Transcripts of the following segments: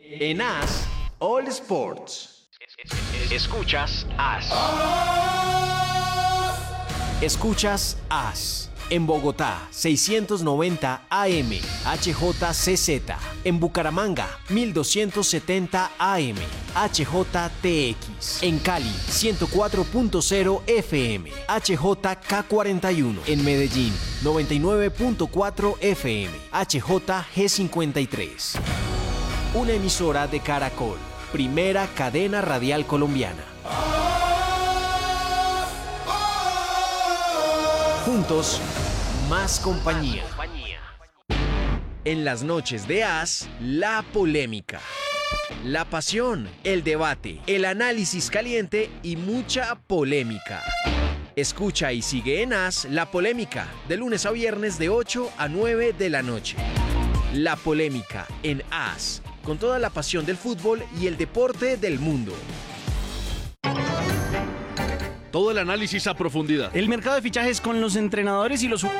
En AS All Sports. Escuchas AS. Escuchas AS. En Bogotá, 690 AM, HJCZ. En Bucaramanga, 1270 AM, HJTX. En Cali, 104.0 FM, HJK41. En Medellín, 99.4 FM, HJG53. Una emisora de Caracol, primera cadena radial colombiana. Juntos, más compañía. En las noches de AS, la polémica, la pasión, el debate, el análisis caliente y mucha polémica. Escucha y sigue en AS La Polémica, de lunes a viernes de 8 a 9 de la noche. La Polémica en AS, con toda la pasión del fútbol y el deporte del mundo. Todo el análisis a profundidad. El mercado de fichajes con los entrenadores y los...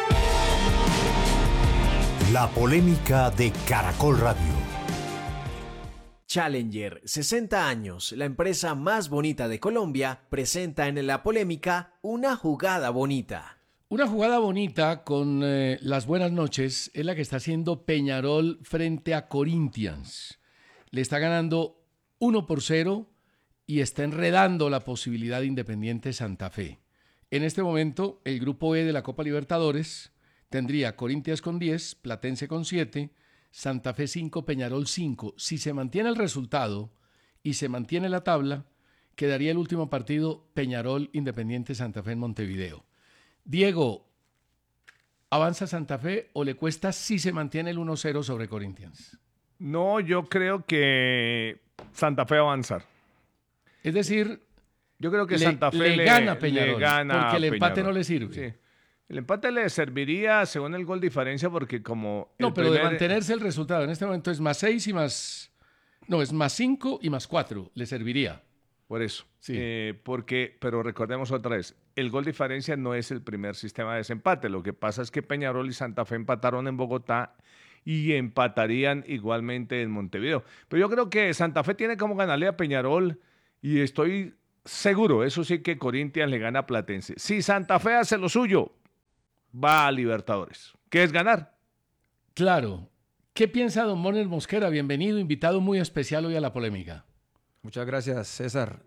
La Polémica de Caracol Radio. Challenger, 60 años, la empresa más bonita de Colombia, presenta en La Polémica una jugada bonita. Una jugada bonita con las buenas noches es la que está haciendo Peñarol frente a Corinthians. Le está ganando 1-0 y está enredando la posibilidad de Independiente Santa Fe. En este momento, el grupo E de la Copa Libertadores tendría Corinthians con 10, Platense con 7, Santa Fe 5, Peñarol 5. Si se mantiene el resultado y se mantiene la tabla, quedaría el último partido Peñarol Independiente Santa Fe en Montevideo. Diego, ¿avanza Santa Fe o le cuesta si se mantiene el 1-0 sobre Corinthians? No, yo creo que Santa Fe va a avanzar. Es decir, yo creo que Santa Fe le gana a Peñarol, porque el empate Peñarol. no le sirve. Sí. El empate le serviría según el gol diferencia porque como... No, pero de mantenerse el resultado en este momento es más 6 y más... No, es más 5 y más 4, le serviría. Por eso. Sí. Pero recordemos otra vez, el gol diferencia no es el primer sistema de desempate. Lo que pasa es que Peñarol y Santa Fe empataron en Bogotá y empatarían igualmente en Montevideo. Pero yo creo que Santa Fe tiene como ganarle a Peñarol y estoy seguro, eso sí, que Corinthians le gana a Platense. Si Santa Fe hace lo suyo, va a Libertadores. ¿Qué es ganar? Claro. ¿Qué piensa don Moner Mosquera? Bienvenido, invitado muy especial hoy a La Polémica. Muchas gracias, César.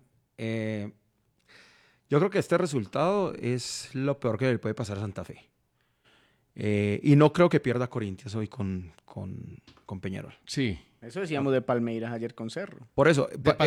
Yo creo que este resultado es lo peor que le puede pasar a Santa Fe. Y no creo que pierda Corinthians hoy con Peñarol. Sí. Eso decíamos de Palmeiras ayer con Cerro. Por eso,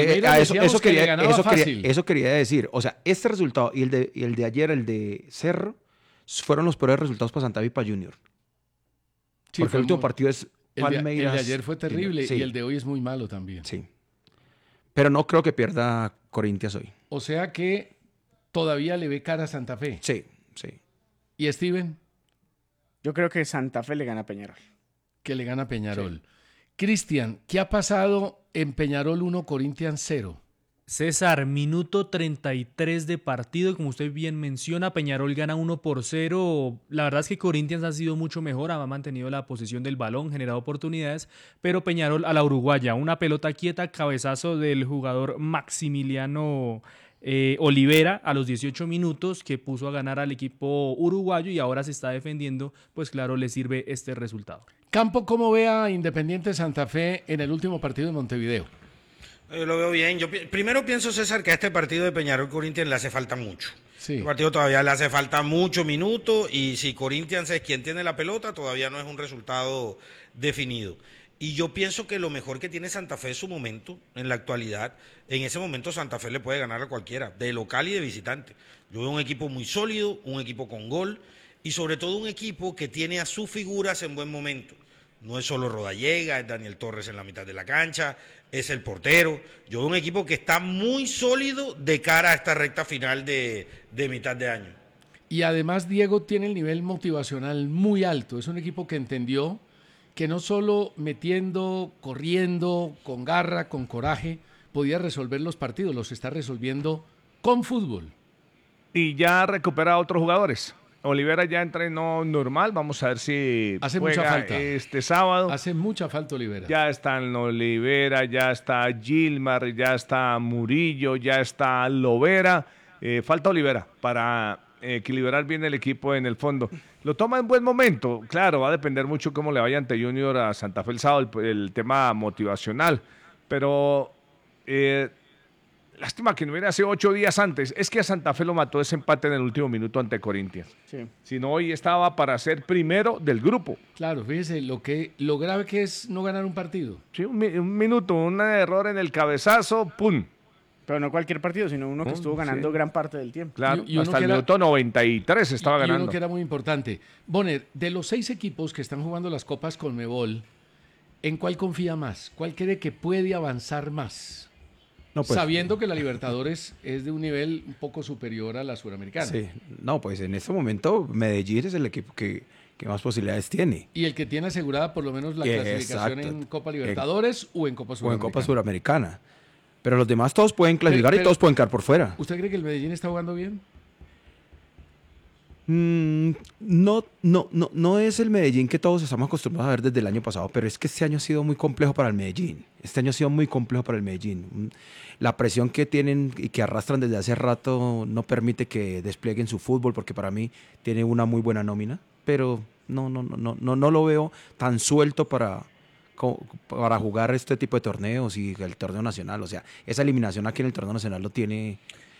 eso quería decir. O sea, este resultado y el de ayer, el de Cerro, fueron los peores resultados para Santa Fe y para Junior. Sí, porque el último partido es Palmeiras. El de ayer fue terrible sí. Y el de hoy es muy malo también. Sí. Pero no creo que pierda Corinthians hoy. O sea que todavía le ve cara a Santa Fe. Sí, sí. ¿Y Steven? Yo creo que Santa Fe le gana a Peñarol. Que le gana a Peñarol. Sí. Cristian, ¿qué ha pasado en Peñarol 1, Corinthians 0? César, minuto 33 de partido y como usted bien menciona, Peñarol gana 1-0. La verdad es que Corinthians ha sido mucho mejor, ha mantenido la posesión del balón, generado oportunidades, pero Peñarol a la uruguaya, una pelota quieta, cabezazo del jugador Maximiliano Olivera a los 18 minutos que puso a ganar al equipo uruguayo y ahora se está defendiendo, pues claro, le sirve este resultado. Campo, ¿cómo ve a Independiente Santa Fe en el último partido de Montevideo? Yo lo veo bien. Yo primero pienso, César, que a este partido de Peñarol Corinthians le hace falta mucho. Sí. El partido todavía le hace falta muchos minutos y si Corinthians es quien tiene la pelota, todavía no es un resultado definido. Y yo pienso que lo mejor que tiene Santa Fe es su momento, en la actualidad. En ese momento Santa Fe le puede ganar a cualquiera, de local y de visitante. Yo veo un equipo muy sólido, un equipo con gol y sobre todo un equipo que tiene a sus figuras en buen momento. No es solo Rodallega, es Daniel Torres en la mitad de la cancha, es el portero. Yo veo un equipo que está muy sólido de cara a esta recta final de mitad de año. Y además Diego tiene el nivel motivacional muy alto. Es un equipo que entendió que no solo metiendo, corriendo, con garra, con coraje, podía resolver los partidos, los está resolviendo con fútbol. Y ya recupera a otros jugadores. Olivera ya entrenó normal, vamos a ver si Hace juega mucha falta. este sábado. Hace mucha falta Olivera. Ya están Olivera, ya está Gilmar, ya está Murillo, ya está Lovera. Falta Olivera para equilibrar bien el equipo en el fondo. Lo toma en buen momento, claro, va a depender mucho cómo le vaya ante Junior a Santa Fe el sábado, el tema motivacional. Pero lástima que no hubiera sido 8 días antes. Es que a Santa Fe lo mató ese empate en el último minuto ante Corinthians. Sí. Si no, hoy estaba para ser primero del grupo. Claro, fíjese lo grave que es no ganar un partido. Sí, un minuto, un error en el cabezazo, ¡pum! Pero no cualquier partido, sino uno que estuvo ganando gran parte del tiempo. Claro, Y uno hasta que el era- minuto 93 estaba Y ganando. uno que era muy importante. Bonner, de los 6 equipos que están jugando las Copas Conmebol, ¿en cuál confía más? ¿Cuál cree que puede avanzar más? No, pues, Sabiendo que la Libertadores es de un nivel un poco superior a la Suramericana. Sí, no, pues en este momento Medellín es el equipo que más posibilidades tiene. Y el que tiene asegurada por lo menos la clasificación Exacto. en Copa Libertadores o en Copa O en Suramericana. Copa Suramericana. Pero los demás todos pueden clasificar y pero- todos pueden quedar por fuera. ¿Usted cree que el Medellín está jugando bien? No es el Medellín que todos estamos acostumbrados a ver desde el año pasado, pero es que este año ha sido muy complejo para el Medellín. Este año ha sido muy complejo para el Medellín. La presión que tienen y que arrastran desde hace rato no permite que desplieguen su fútbol, porque para mí tiene una muy buena nómina, pero no lo veo tan suelto para jugar este tipo de torneos y el torneo nacional. O sea, esa eliminación aquí en el torneo nacional los tiene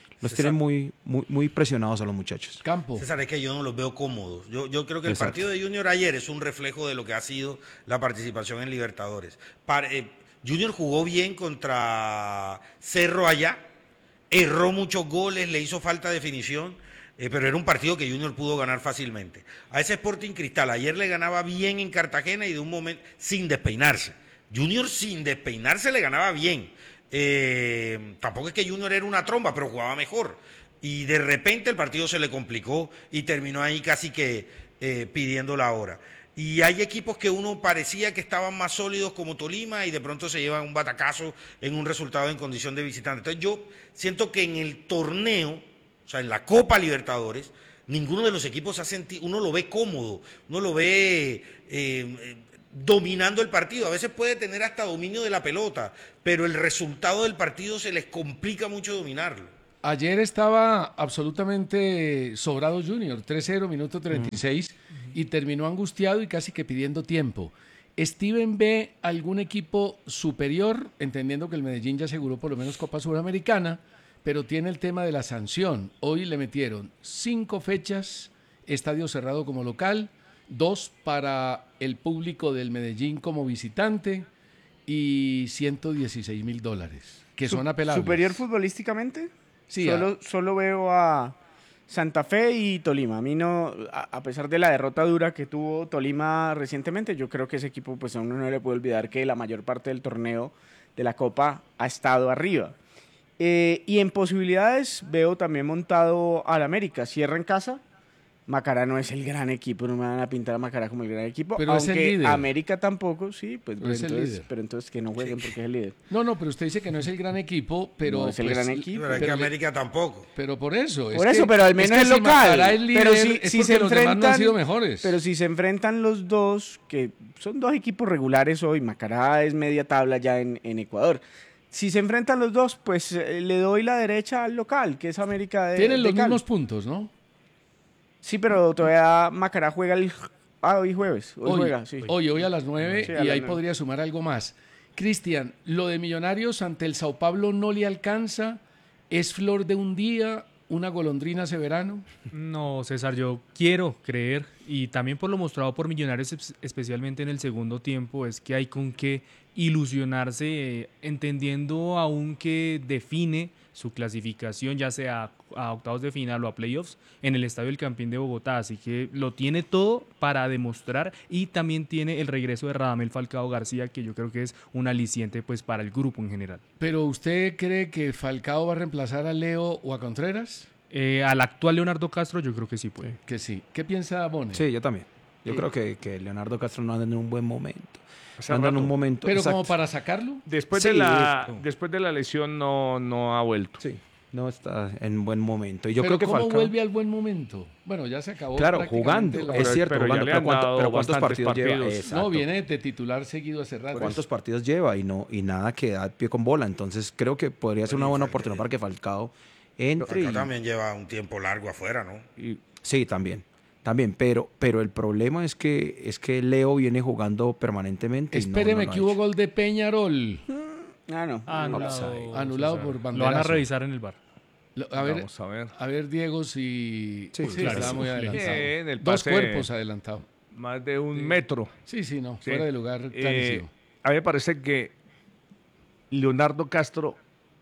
muy presionados a los muchachos. Campo. César, es que yo no los veo cómodos. Yo creo que el Exacto. partido de Junior ayer es un reflejo de lo que ha sido la participación en Libertadores. Junior jugó bien contra Cerro allá, erró muchos goles, le hizo falta definición, pero era un partido que Junior pudo ganar fácilmente. A ese Sporting Cristal ayer le ganaba bien en Cartagena y de un momento sin despeinarse. Junior sin despeinarse le ganaba bien. Tampoco es que Junior era una tromba, pero jugaba mejor. Y de repente el partido se le complicó y terminó ahí casi que pidiendo la hora. Y hay equipos que uno parecía que estaban más sólidos como Tolima y de pronto se llevan un batacazo en un resultado en condición de visitante. Entonces yo siento que en el torneo, o sea, en la Copa Libertadores, ninguno de los equipos ha sentido, uno lo ve cómodo, uno lo ve dominando el partido. A veces puede tener hasta dominio de la pelota, pero el resultado del partido se les complica mucho dominarlo. Ayer estaba absolutamente sobrado Junior, 3-0, minuto 36, y terminó angustiado y casi que pidiendo tiempo. ¿Steven ve algún equipo superior, entendiendo que el Medellín ya aseguró por lo menos Copa Suramericana, pero tiene el tema de la sanción? Hoy le metieron 5 fechas, estadio cerrado como local, 2 para el público del Medellín como visitante y $116,000, que son apelables. ¿Superior futbolísticamente? Sí, Solo veo a Santa Fe y Tolima. A mí no, a pesar de la derrota dura que tuvo Tolima recientemente, yo creo que ese equipo, pues a uno no le puede olvidar que la mayor parte del torneo de la Copa ha estado arriba. Y en posibilidades veo también montado al América. Cierra en casa. Macará no es el gran equipo, no me van a pintar a Macará como el gran equipo, Pero es el aunque líder. América tampoco, sí, pues Pero es el líder. pero entonces que no jueguen porque es el líder. No, pero usted dice que no es el gran equipo, pero... No es el gran equipo. Pero es que pero- América tampoco. Pero por eso. Por eso, pero al menos es si local. Macará es líder, Pero es si porque se los demás no han enfrentan, sido mejores. pero si se enfrentan los dos, que son dos equipos regulares hoy, Macará es media tabla ya en Ecuador. Si se enfrentan los dos, pues le doy la derecha al local, que es América de Tienen los Cali. mismos puntos, ¿no? Sí, pero todavía Macará juega hoy jueves. Hoy juega, sí. Hoy a las 9 Sí, y a las ahí 9. podría sumar algo más. Cristian, lo de Millonarios ante el Sao Paulo no le alcanza, es flor de un día, una golondrina ese verano. No, César, yo quiero creer, y también por lo mostrado por Millonarios, especialmente en el segundo tiempo, es que hay con qué ilusionarse, entendiendo aún que define su clasificación, ya sea a octavos de final o a playoffs, en el Estadio El Campín de Bogotá. Así que lo tiene todo para demostrar, y también tiene el regreso de Radamel Falcao García, que yo creo que es un aliciente pues para el grupo en general. ¿Pero usted cree que Falcao va a reemplazar a Leo o a Contreras? Al actual Leonardo Castro yo creo que sí puede. Que sí. ¿Qué piensa Bone? Sí, yo también. Yo creo que Leonardo Castro no anda en un buen momento. Hace No anda en rato. un momento. Pero exacto. como para sacarlo. Después, Sí, después de la lesión no ha vuelto. Sí. No está en buen momento. Y yo Pero creo que ¿cómo Falcao... vuelve al buen momento? Bueno, ya se acabó. Claro, prácticamente jugando, la- es cierto, pero ya jugando, le han dado pero ¿cuántos bastantes partidos lleva? partidos. Exacto. No, viene de titular seguido hace rato. ¿Cuántos partidos lleva? Y nada que da pie con bola. Entonces creo que podría ser una buena oportunidad para que Falcao entre. Falcao y- también lleva un tiempo largo afuera, ¿no? Sí, también. Pero el problema es que Leo viene jugando permanentemente. y no Espéreme lo ha que hubo hecho. gol de Peñarol. No. Anulado por Lo banderazo. van a revisar en el bar. Vamos a ver. A ver, Diego, si Sí, sí, claro. estaba muy adelantado. Bien, el Dos pase- cuerpos adelantado. Más de un metro. Sí, no, Sí. fuera de lugar clarísimo. A mí me parece que Leonardo Castro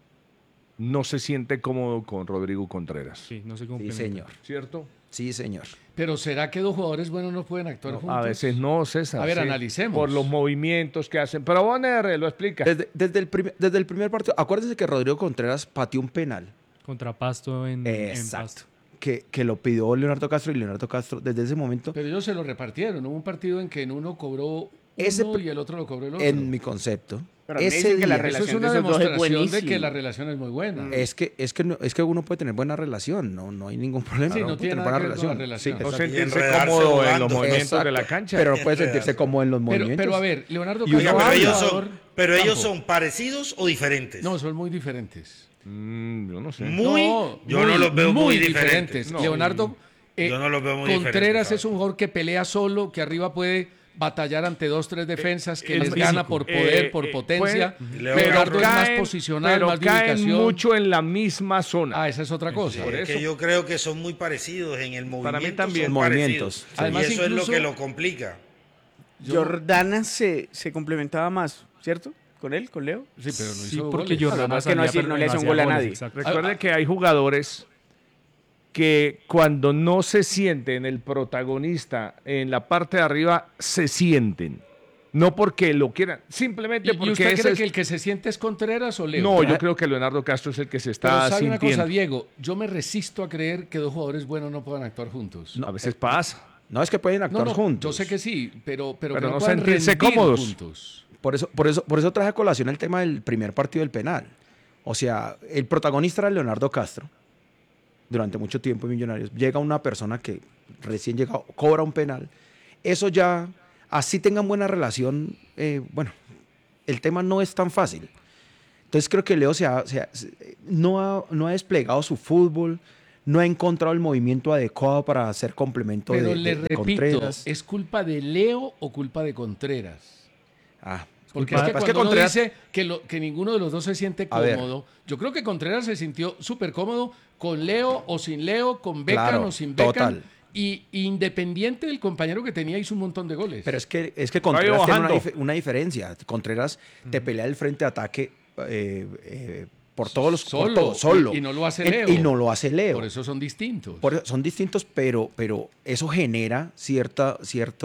no se siente cómodo con Rodrigo Contreras. Sí, no sé cómo. Sí, señor. ¿Cierto? Sí, señor. Pero ¿será que dos jugadores buenos no pueden actuar juntos? A veces no, César. A ver, sí, analicemos. Por los movimientos que hacen. Pero Bonner lo explica. Desde el primer partido, acuérdense que Rodrigo Contreras pateó un penal. Contra Pasto en Exacto. Pasto. Que lo pidió Leonardo Castro y Leonardo Castro desde ese momento, Pero ellos se lo repartieron. Hubo un partido en que en uno cobró Ese uno pr- y el otro lo cobró el otro. en mi concepto, Pero a mí me ese dicen que la día- Eso es relación una de esos dos es demostración de que buenísima. la relación es muy buena. es que uno puede tener buena relación, no hay ningún problema. Sí, uno no puede tiene tener nada buena que ver con la relación. Sí, No exacto. sentirse enredarse cómodo en jugando. los movimientos Exacto. de la cancha. Pero puede sentirse cómodo en los movimientos. Pero a ver, Leonardo Y uno Castro Oiga, es pero un ellos jugador ellos campo. son parecidos o diferentes. No, son muy diferentes. Yo no sé. Yo no los veo muy diferentes. No. Leonardo Yo no los veo muy Contreras diferentes, es un jugador que pelea solo, que arriba puede batallar ante 2, 3 defensas, que el les físico. gana por poder, por potencia. Leo Leonardo es más caen- posicional, pero más de caen ubicación. mucho en la misma zona. Ah, esa es otra cosa. Por Es eso. que yo creo que son muy parecidos en el movimiento. Para mí también. son Movimientos, parecidos. sí. Además, y eso es incluso- lo que lo complica. Jordana se complementaba más, ¿cierto? ¿Con él, con Leo? Sí, pero no Sí, hizo porque goles. Jordana Además que no salía, hacía- pero no le hacía un hacía gol a goles, nadie. exacto. Recuerde que hay jugadores que cuando no se sienten el protagonista en la parte de arriba, se sienten. No porque lo quieran, simplemente ¿Y porque usted ese cree es- que el que se siente es Contreras o Leo? No, yo creo que Leonardo Castro es el que se Pero está sabe una sintiendo. cosa, Diego, yo me resisto a creer que dos jugadores buenos no puedan actuar juntos. A veces pasa. No es que pueden actuar juntos. yo sé que sí, pero que no puedan sentirse rendir cómodos. juntos. Por eso traje a colación el tema del primer partido del penal. O sea, el protagonista era Leonardo Castro. Durante mucho tiempo en Millonarios. Llega una persona que recién llegado, cobra un penal. Eso ya, así tengan buena relación, bueno, el tema no es tan fácil. Entonces creo que Leo no ha desplegado su fútbol, no ha encontrado el movimiento adecuado para hacer complemento Pero de le repito, Contreras. ¿es culpa de Leo o culpa de Contreras? Ah, Porque culpa- es que es cuando uno Contreras- dice que ninguno de los dos se siente A ver. cómodo, yo creo que Contreras se sintió súper cómodo con Leo o sin Leo, con Beckham Claro, o sin Beckham. total. Y independiente del compañero que tenía, hizo un montón de goles. Pero es que Contreras tiene bajando. una diferencia. Contreras te pelea el frente de ataque por todos los por Solo, todo, solo. y no lo hace Leo. Y no lo hace Leo. Por eso son distintos. Son distintos, pero eso genera cierta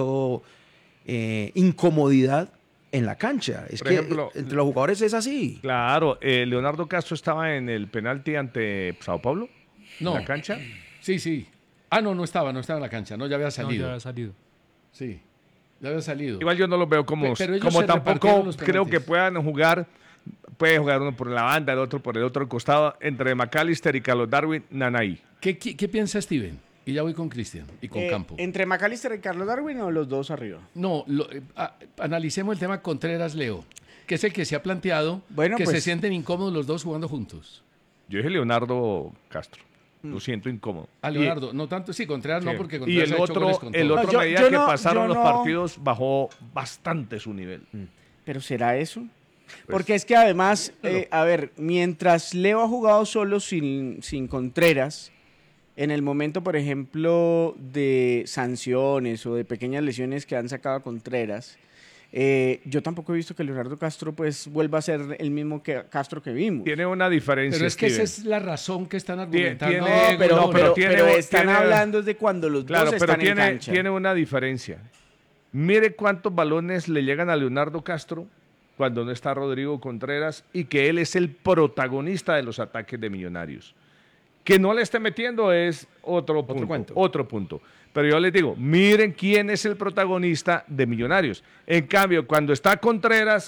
incomodidad en la cancha. Es Por que ejemplo, entre los jugadores es así. Claro, Leonardo Castro estaba en el penalti ante Sao Paulo, No. en la cancha. Sí. Ah, no estaba en la cancha, no, ya había No, salido. ya había salido. Sí, ya había salido. Igual yo no los veo como, Pero ellos como se repartieron tampoco los creo que penaltis. puedan jugar. Puede jugar uno por la banda, el otro por el otro costado, entre McAllister y Carlos Darwin, Nanay. ¿Qué piensa Steven? Y ya voy con Cristian y con Campo. ¿Entre McAllister y Carlos Darwin o los dos arriba? No, analicemos el tema Contreras-Leo, que es el que se ha planteado Bueno, que se pues- sienten incómodos los dos jugando juntos. Yo dije Leonardo Castro. Lo siento incómodo. A Leonardo, no tanto, sí, Contreras no, porque Y Contreras el ha hecho otro, goles con el todos. otro No, a medida yo que no- pasaron yo los no- partidos, bajó bastante su nivel. ¿Pero será eso? Porque es que además, a ver, mientras Leo ha jugado solo sin Contreras, en el momento, por ejemplo, de sanciones o de pequeñas lesiones que han sacado a Contreras, yo tampoco he visto que Leonardo Castro pues vuelva a ser el mismo Castro que vimos. Tiene una diferencia. Pero es que esa Steven. es la razón que están argumentando. tiene- Diego, pero, no, pero pero están tiene- hablando de cuando los Claro, dos pero están en cancha. tiene una diferencia. Mire cuántos balones le llegan a Leonardo Castro cuando no está Rodrigo Contreras y que él es el protagonista de los ataques de Millonarios. Que no le esté metiendo es otro punto. cuento. Otro punto. Pero yo les digo, miren quién es el protagonista de Millonarios. En cambio, cuando está Contreras,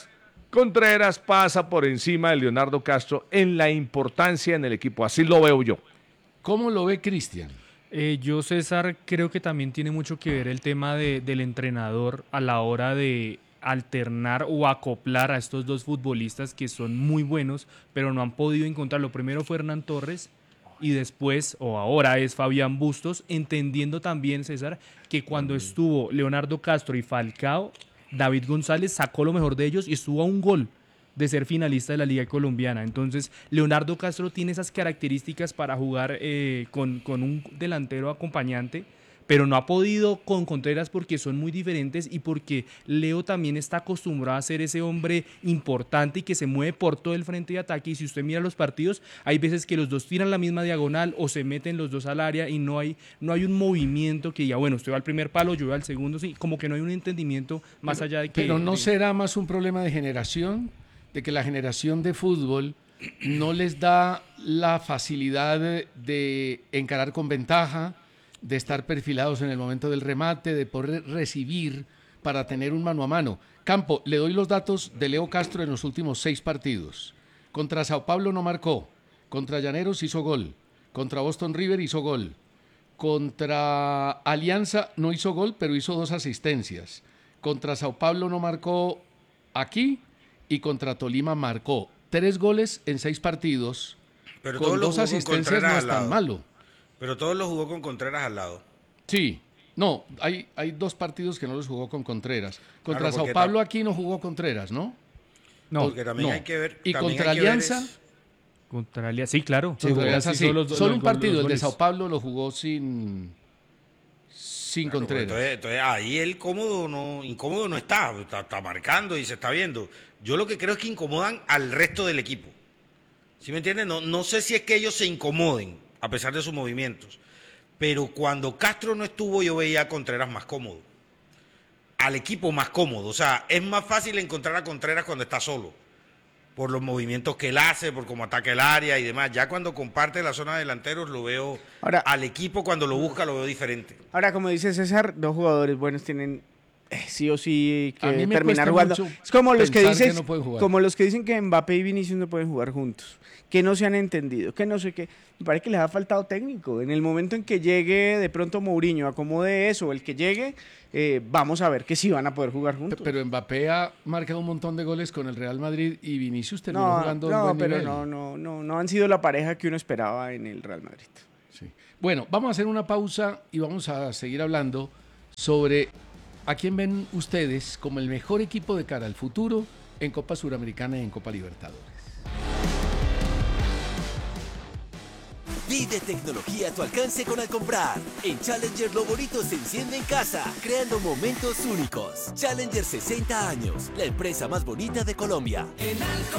Contreras pasa por encima de Leonardo Castro en la importancia en el equipo. Así lo veo yo. ¿Cómo lo ve Cristian? Yo, César, creo que también tiene mucho que ver el tema del entrenador a la hora de alternar o acoplar a estos dos futbolistas que son muy buenos, pero no han podido encontrarlo. Primero fue Hernán Torres y después, o ahora es Fabián Bustos, entendiendo también, César, que cuando estuvo Leonardo Castro y Falcao, David González sacó lo mejor de ellos y estuvo a un gol de ser finalista de la Liga Colombiana. Entonces, Leonardo Castro tiene esas características para jugar con un delantero acompañante, pero no ha podido con Contreras porque son muy diferentes y porque Leo también está acostumbrado a ser ese hombre importante y que se mueve por todo el frente de ataque. Y si usted mira los partidos, hay veces que los dos tiran la misma diagonal o se meten los dos al área y no hay un movimiento que diga, bueno, usted va al primer palo, yo voy al segundo, sí, como que no hay un entendimiento más allá de que... Pero ¿no será más un problema de generación? De que la generación de fútbol no les da la facilidad de encarar con ventaja, de estar perfilados en el momento del remate, de poder recibir para tener un mano a mano. Campo, le doy los datos de Leo Castro en los últimos 6 partidos. Contra Sao Paulo no marcó, contra Llaneros hizo gol, contra Boston River hizo gol, contra Alianza no hizo gol, pero hizo 2 asistencias. Contra Sao Paulo no marcó aquí y contra Tolima marcó 3 goles en 6 partidos. Pero con 2 asistencias no es tan malo. Pero todos los jugó con Contreras al lado. Sí, no, hay 2 partidos que no los jugó con Contreras. Contra Sao Paulo aquí no jugó Contreras, ¿no? No, porque también hay que ver. ¿Y contra Alianza? Contra Alianza, sí, claro. Contra Alianza, sí. Solo un partido, el de Sao Paulo lo jugó sin Contreras. Entonces ahí él incómodo no está marcando y se está viendo. Yo lo que creo es que incomodan al resto del equipo. ¿Sí me entiendes? No sé si es que ellos se incomoden a pesar de sus movimientos. Pero cuando Castro no estuvo, yo veía a Contreras más cómodo. Al equipo más cómodo. O sea, es más fácil encontrar a Contreras cuando está solo. Por los movimientos que él hace, por cómo ataca el área y demás. Ya cuando comparte la zona de delanteros, lo veo... Ahora, al equipo cuando lo busca, lo veo diferente. Ahora, como dice César, 2 jugadores buenos tienen... sí o sí que terminar jugando. Es como los que dicen, como los que dicen que Mbappé y Vinicius no pueden jugar juntos, que no se han entendido, que no sé qué. Me parece que les ha faltado técnico. En el momento en que llegue de pronto Mourinho, acomode eso, el que llegue, vamos a ver que sí van a poder jugar juntos. Pero Mbappé ha marcado un montón de goles con el Real Madrid y Vinicius terminó jugando un buen nivel. No han sido la pareja que uno esperaba en el Real Madrid. Sí. Bueno, vamos a hacer una pausa y vamos a seguir hablando sobre ¿a quién ven ustedes como el mejor equipo de cara al futuro en Copa Suramericana y en Copa Libertadores? Vive tecnología a tu alcance con Alcomprar. En Challenger lo bonito se enciende en casa, creando momentos únicos. Challenger 60 años, la empresa más bonita de Colombia. En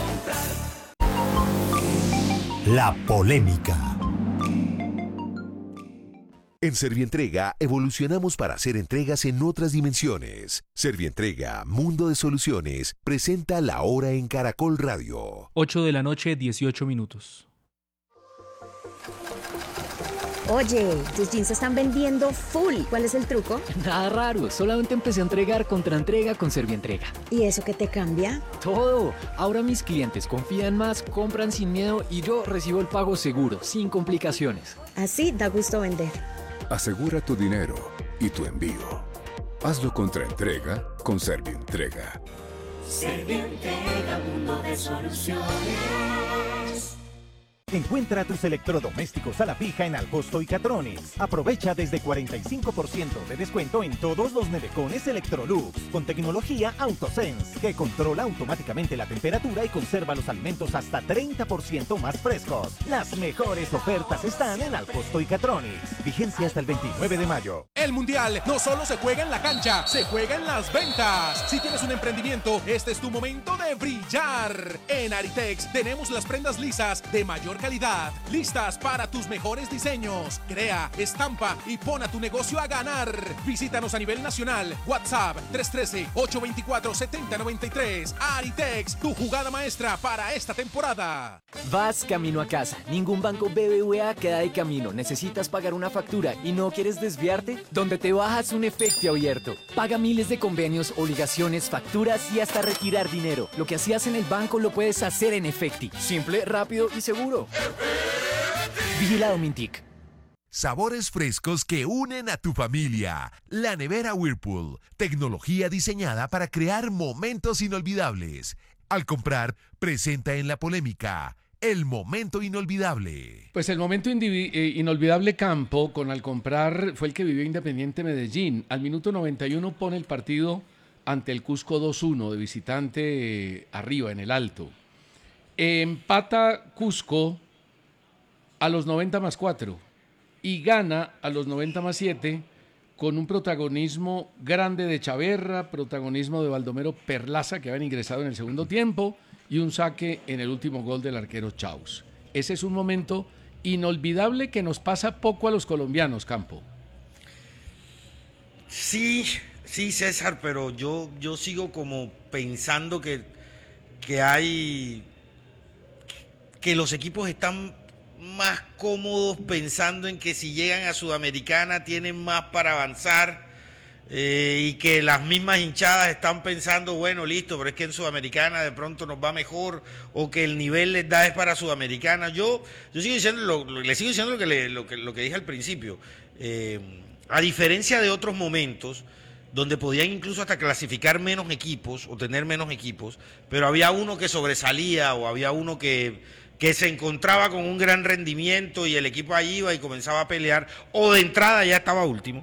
Alcomprar. La polémica. En Servientrega evolucionamos para hacer entregas en otras dimensiones. Servientrega, Mundo de Soluciones, presenta La Hora en Caracol Radio. 8 de la noche, 18 minutos. Oye, tus jeans se están vendiendo full. ¿Cuál es el truco? Nada raro, solamente empecé a entregar contraentrega con Servientrega. ¿Y eso qué te cambia? Todo. Ahora mis clientes confían más, compran sin miedo y yo recibo el pago seguro, sin complicaciones. Así da gusto vender. Asegura tu dinero y tu envío. Hazlo contraentrega con Servientrega. Servientrega, Mundo de Soluciones. Encuentra tus electrodomésticos a la fija en Alcosto y Catronics. Aprovecha desde 45% de descuento en todos los nevecones Electrolux con tecnología AutoSense que controla automáticamente la temperatura y conserva los alimentos hasta 30% más frescos. Las mejores ofertas están en Alcosto y Catronics. Vigencia hasta el 29 de mayo. El Mundial no solo se juega en la cancha, se juega en las ventas. Si tienes un emprendimiento, este es tu momento de brillar. En Aritex tenemos las prendas lisas de mayor calidad, listas para tus mejores diseños. Crea, estampa y pon a tu negocio a ganar. Visítanos a nivel nacional. WhatsApp 313-824-7093. Aritex, tu jugada maestra para esta temporada. Vas camino a casa. Ningún banco BBVA queda de camino. Necesitas pagar una factura y no quieres desviarte. Donde te bajas un efecto abierto. Paga miles de convenios, obligaciones, facturas y hasta retirar dinero. Lo que hacías en el banco lo puedes hacer en Efecti. Simple, rápido y seguro. Vigilado Mintic. Sabores frescos que unen a tu familia. La nevera Whirlpool. Tecnología diseñada para crear momentos inolvidables. Al comprar, presenta en la polémica el momento inolvidable. Pues el momento inolvidable Campo con al comprar fue el que vivió Independiente Medellín. Al minuto 91 pone el partido ante el Cusco 2-1 de visitante arriba en el Alto. Empata Cusco a los 90+4 y gana a los 90+7 con un protagonismo grande de Chaverra, protagonismo de Baldomero Perlaza, que habían ingresado en el segundo tiempo, y un saque en el último gol del arquero Chaus. Ese es un momento inolvidable que nos pasa poco a los colombianos, Campo. Sí, César, pero yo sigo como pensando que los equipos están más cómodos pensando en que si llegan a Sudamericana tienen más para avanzar, y que las mismas hinchadas están pensando, bueno, listo, pero es que en Sudamericana de pronto nos va mejor, o que el nivel les da es para Sudamericana. Yo sigo diciendo, le sigo diciendo lo que dije al principio. A diferencia de otros momentos donde podían incluso hasta clasificar menos equipos o tener menos equipos, pero había uno que sobresalía o había uno que se encontraba con un gran rendimiento y el equipo ahí iba y comenzaba a pelear, o de entrada ya estaba último.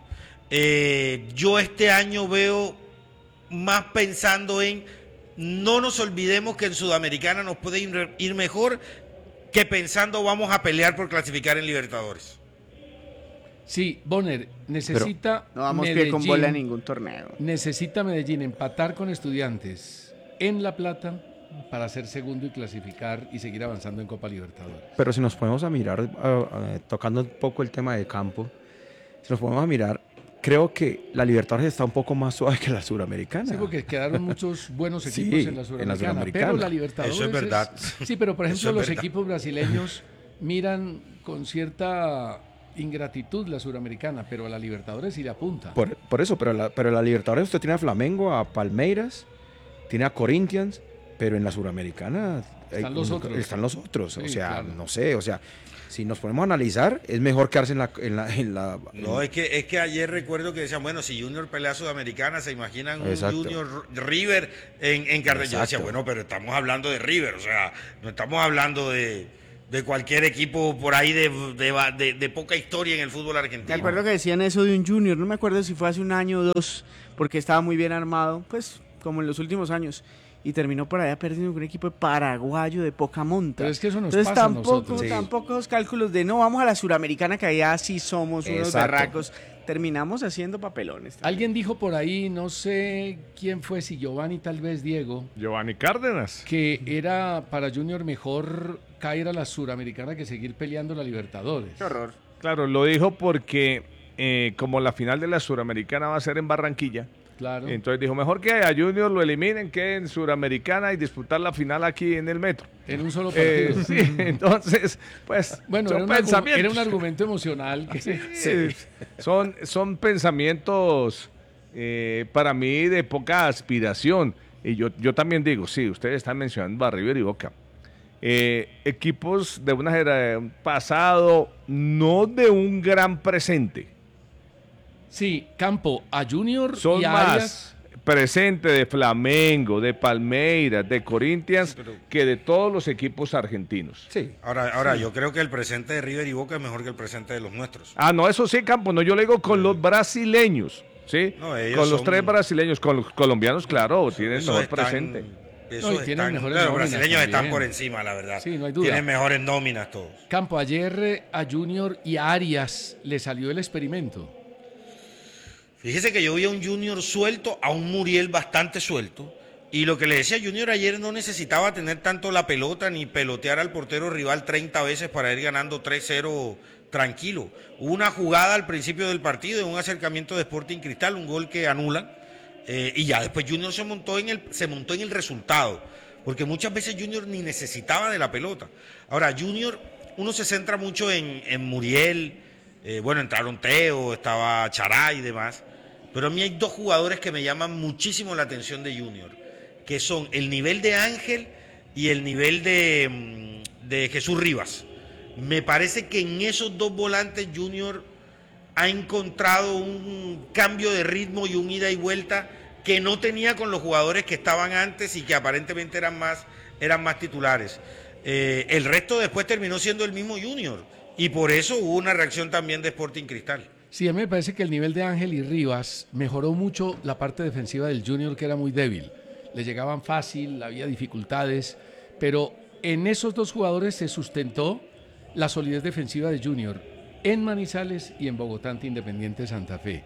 Yo este año veo más pensando en no nos olvidemos que en Sudamericana nos puede ir mejor que pensando vamos a pelear por clasificar en Libertadores. Sí, Bonner, necesita no vamos Medellín, pie con bola en ningún torneo. Necesita Medellín empatar con Estudiantes en La Plata para ser segundo y clasificar y seguir avanzando en Copa Libertadores. Pero si nos ponemos a mirar, tocando un poco el tema de Campo, si nos ponemos a mirar, creo que la Libertadores está un poco más suave que la Suramericana. Sí, porque quedaron muchos buenos equipos en la Suramericana. Pero la Libertadores... Eso es verdad. Sí, pero por ejemplo los equipos brasileños miran con cierta ingratitud la Suramericana, pero a la Libertadores sí le apunta. Por eso, pero la Libertadores usted tiene a Flamengo, a Palmeiras, tiene a Corinthians, pero en la Suramericana están los otros. Sí, o sea, claro. No sé, o sea, si nos ponemos a analizar, es mejor quedarse No, es que ayer recuerdo que decían, bueno, si Junior pelea Sudamericana, se imaginan un Junior River en Cartagena. Yo decía, bueno, pero estamos hablando de River, o sea, no estamos hablando de cualquier equipo por ahí de poca historia en el fútbol argentino. Me acuerdo que decían eso de un Junior, no me acuerdo si fue hace un año o dos, porque estaba muy bien armado, pues como en los últimos años, y terminó por allá perdiendo con un equipo paraguayo de poca monta. Pero es que eso nos Entonces pasa a nosotros. tampoco los cálculos de no, vamos a la Suramericana, que allá sí somos unos berracos. Terminamos haciendo papelones. También. Alguien dijo por ahí, no sé quién fue, si Giovanni, tal vez Diego. Giovanni Cárdenas. Que era para Junior mejor caer a la Suramericana que seguir peleando la Libertadores. Qué horror. Claro, lo dijo porque como la final de la Suramericana va a ser en Barranquilla. Claro. Entonces dijo, mejor que a Junior lo eliminen que en Suramericana y disputar la final aquí en el Metro. En un solo partido. Sí, entonces, pues, bueno, son pensamientos. Era un argumento emocional. Que sí. Son pensamientos para mí de poca aspiración. Y yo también digo, sí, ustedes están mencionando a River y Boca. Equipos de una generación pasado, no de un gran presente. Sí, Campo, a Junior son y a más Arias. Presente de Flamengo, de Palmeiras, de Corinthians, que de todos los equipos argentinos. Sí. Ahora yo creo que el presente de River y Boca es mejor que el presente de los nuestros. Ah, no, eso sí, Campo, no, yo le digo con los brasileños, ¿sí? No, con los tres brasileños, con los colombianos, claro, tienen mejor presente. Los brasileños están por encima, la verdad. Sí, no hay duda. Tienen mejores nóminas todos. Campo, ayer a Junior y a Arias le salió el experimento. Fíjese que yo vi a un Junior suelto, a un Muriel bastante suelto, Y lo que le decía, Junior ayer no necesitaba tener tanto la pelota ni pelotear al portero rival 30 veces para ir ganando 3-0 tranquilo. Hubo una jugada al principio del partido, un acercamiento de Sporting Cristal, un gol que anulan, y ya después Junior se montó en el resultado, porque muchas veces Junior ni necesitaba de la pelota. Ahora, Junior, uno se centra mucho en Muriel, entraron Teo, estaba Chará y demás, pero a mí hay dos jugadores que me llaman muchísimo la atención de Junior, que son el nivel de Ángel y el nivel de Jesús Rivas. Me parece que en esos dos volantes Junior ha encontrado un cambio de ritmo y un ida y vuelta que no tenía con los jugadores que estaban antes y que aparentemente eran más titulares. El resto después terminó siendo el mismo Junior y por eso hubo una reacción también de Sporting Cristal. Sí, a mí me parece que el nivel de Ángel y Rivas mejoró mucho la parte defensiva del Junior, que era muy débil. Le llegaban fácil, había dificultades, pero en esos dos jugadores se sustentó la solidez defensiva de Junior en Manizales y en Bogotá ante Independiente Santa Fe.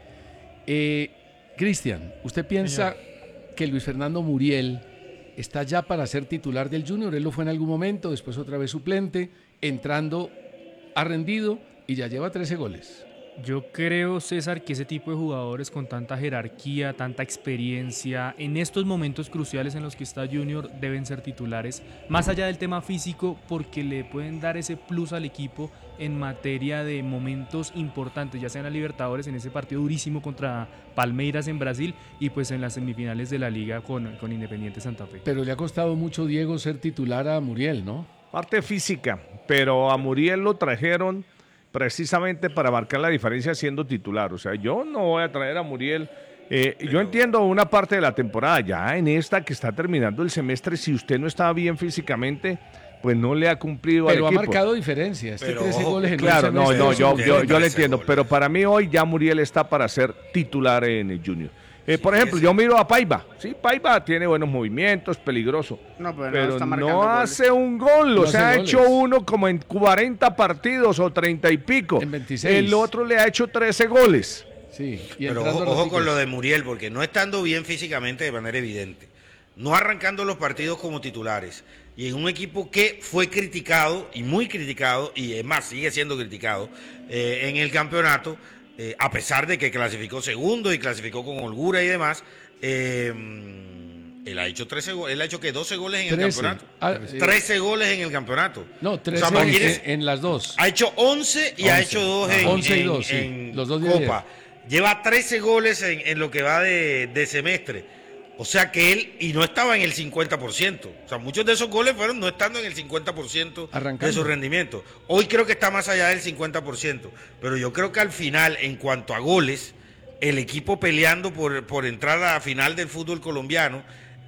Cristian, ¿usted piensa que Luis Fernando Muriel está ya para ser titular del Junior? Él lo fue en algún momento, después otra vez suplente, entrando, ha rendido y ya lleva 13 goles. Yo creo, César, que ese tipo de jugadores con tanta jerarquía, tanta experiencia, en estos momentos cruciales en los que está Junior, deben ser titulares, más allá del tema físico, porque le pueden dar ese plus al equipo en materia de momentos importantes, ya sean a Libertadores, en ese partido durísimo contra Palmeiras en Brasil, y pues en las semifinales de la Liga con Independiente Santa Fe. Pero le ha costado mucho, Diego, ser titular a Muriel, ¿no? Parte física, pero a Muriel lo trajeron precisamente para marcar la diferencia siendo titular. O sea, yo no voy a traer a Muriel. Yo entiendo una parte de la temporada, ya en esta que está terminando el semestre, si usted no está bien físicamente, pues no le ha cumplido al equipo. Pero ha marcado diferencia, 13 goles en claro, un semestre. yo le entiendo, pero para mí hoy ya Muriel está para ser titular en el Junior. Por ejemplo, yo miro a Paiva. Sí, Paiva tiene buenos movimientos, peligroso. pero no hace un gol. O sea, ha hecho uno como en 40 partidos o 30 y pico. En 26. El otro le ha hecho 13 goles. Sí. Pero ojo con lo de Muriel, porque no estando bien físicamente de manera evidente, no arrancando los partidos como titulares, y en un equipo que fue criticado, y muy criticado, y es más, sigue siendo criticado, en el campeonato, a pesar de que clasificó segundo y clasificó con holgura y demás, él ha hecho 13 goles, él ha hecho que 12 goles en 13. El campeonato. 13 goles en el campeonato. No, 13 en las dos. Ha hecho 11 y 11. Ha hecho 2 en 11 y 2, en los dos Copa. Lleva 13 goles en lo que va de semestre. O sea que él, y no estaba en el 50%. O sea, muchos de esos goles fueron no estando en el 50% de su rendimiento. Hoy creo que está más allá del 50%. Pero yo creo que al final, en cuanto a goles, el equipo peleando por entrar a la final del fútbol colombiano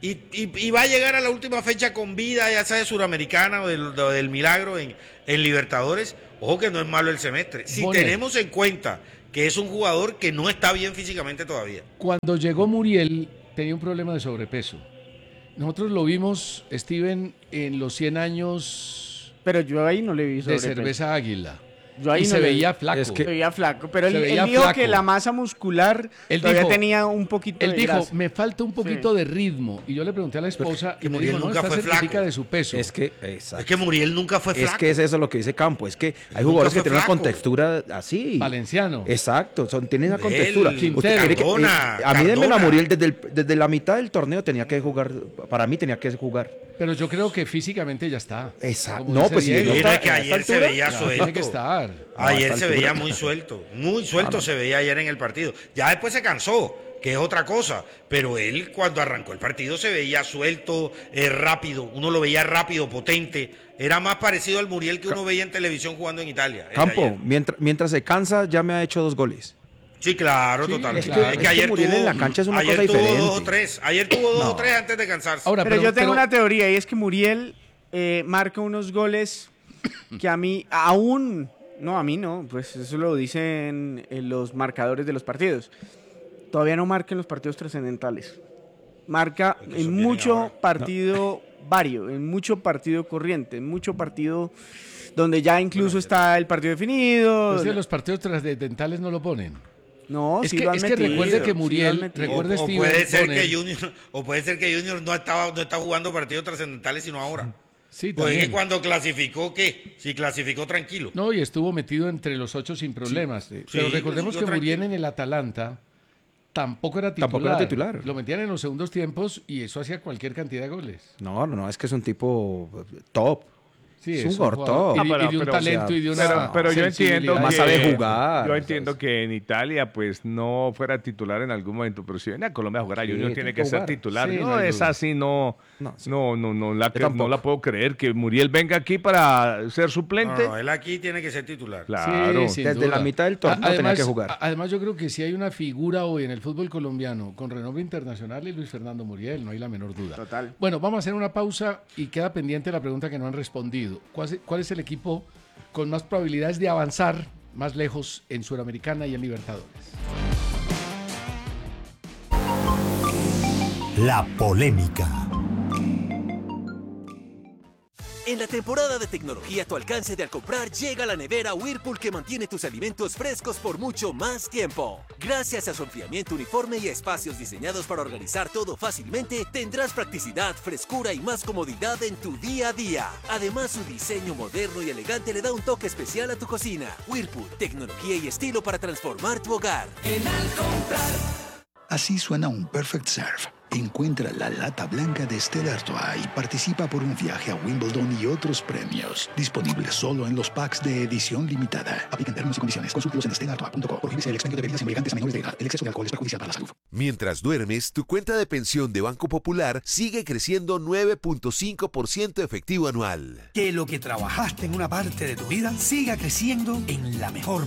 y va a llegar a la última fecha con vida, ya sea de Suramericana o del Milagro en Libertadores. Ojo que no es malo el semestre. Si tenemos en cuenta que es un jugador que no está bien físicamente todavía. Cuando llegó Muriel, tenía un problema de sobrepeso. Nosotros lo vimos, Steven, en los 100 años. Pero yo ahí no le vi sobrepeso. De cerveza Águila. Yo ahí y se veía flaco. Se veía flaco, pero él dijo que la masa muscular todavía tenía un poquito de grasa. Él dijo, me falta un poquito de ritmo. Y yo le pregunté a la esposa y me dijo, no, está certifica de su peso. Es que Muriel nunca fue flaco. Es que es eso lo que dice Campo. Es que hay jugadores que tienen una contextura así. Valenciano. Exacto, tienen una contextura. A mí denme a Muriel desde la mitad del torneo tenía que jugar. Para mí tenía que jugar. Pero yo creo que físicamente ya está. Exacto. No, pues sí. Mira que ayer se veía suelto. Tiene que estar. Ayer se veía muy suelto. Muy suelto se veía ayer en el partido. Ya después se cansó, que es otra cosa. Pero él cuando arrancó el partido se veía suelto, rápido. Uno lo veía rápido, potente. Era más parecido al Muriel que uno veía en televisión jugando en Italia. Campo, mientras se cansa ya me ha hecho 2 goles. Sí, claro, totalmente. Es que ayer Muriel en la cancha es una cosa diferente. Ayer tuvo 2 o 3 antes de cansarse. Ahora, pero yo tengo una teoría y es que Muriel marca unos goles que a mí aún... No, a mí no, pues eso lo dicen los marcadores de los partidos. Todavía no marca en los partidos trascendentales. Marca en mucho partido vario, en mucho partido corriente, en mucho partido donde ya incluso está el partido definido. Pues los partidos trascendentales no lo ponen. No, es sí que, lo han es que metido, recuerde que sí lo han Muriel, metido. recuerde O Steven puede ser Bonner. que Junior no está jugando partidos trascendentales sino ahora. Sí, Pues es también. que cuando clasificó, ¿qué? Si clasificó tranquilo. No, y estuvo metido entre los 8 sin problemas. Pero Sí, recordemos siguió que Muriel tranquilo. en el Atalanta tampoco era titular. Tampoco era titular. Lo metían en los segundos tiempos y eso hacía cualquier cantidad de goles. No, es que es un tipo top. Sí, es un jugador jugador top. y de un talento y de una Pero yo entiendo sensibilidad. Más sabe jugar. Yo entiendo que en Italia pues no fuera titular en algún momento, pero si viene a Colombia a jugar a Sí, Junior tiene que ser jugar. titular. Sí, no, no hay es duda. así, no la tampoco. puedo creer que Muriel venga aquí para ser suplente. No, él aquí tiene que ser titular. Claro. Sí, sin Desde duda. la mitad del torneo tenía que jugar. Además, yo creo que si hay una figura hoy en el fútbol colombiano con renombre internacional es Luis Fernando Muriel, no hay la menor duda. Total. Bueno, vamos a hacer una pausa y queda pendiente la pregunta que no han respondido. ¿Cuál es el equipo con más probabilidades de avanzar más lejos en Suramericana y en Libertadores? La polémica. En la temporada de tecnología a tu alcance de al comprar llega la nevera Whirlpool que mantiene tus alimentos frescos por mucho más tiempo. Gracias a su enfriamiento uniforme y a espacios diseñados para organizar todo fácilmente, tendrás practicidad, frescura y más comodidad en tu día a día. Además, su diseño moderno y elegante le da un toque especial a tu cocina. Whirlpool, tecnología y estilo para transformar tu hogar. Así suena un Perfect Serve. Encuentra la lata blanca de Stella Artois y participa por un viaje a Wimbledon y otros premios. Disponible solo en los packs de edición limitada. Aplican términos y condiciones. Consúltalos en stellaartois.com. Prohíbese el expendio de bebidas embriagantes a menores de edad. El exceso de alcohol es perjudicial para la salud. Mientras duermes, tu cuenta de pensión de Banco Popular sigue creciendo 9.5% efectivo anual. Que lo que trabajaste en una parte de tu vida siga creciendo en la mejor